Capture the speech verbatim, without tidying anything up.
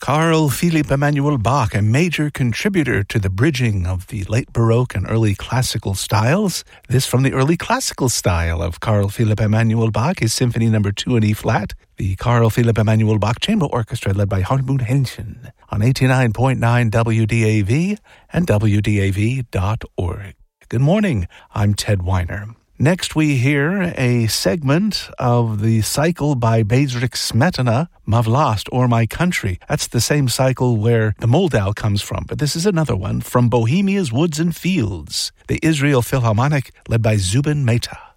Carl Philipp Emanuel Bach, a major contributor to the bridging of the late Baroque and early classical styles. This from the early classical style of Carl Philipp Emanuel Bach, his Symphony Number Two in E-flat. The Carl Philipp Emanuel Bach Chamber Orchestra, led by Hartmut Henschen, on eighty-nine point nine W D A V and W D A V dot org. Good morning. I'm Ted Weiner. Next, we hear a segment of the cycle by Bedřich Smetana, Mavlast, or My Country. That's the same cycle where the Moldau comes from, but this is another one from Bohemia's Woods and Fields, the Israel Philharmonic, led by Zubin Mehta.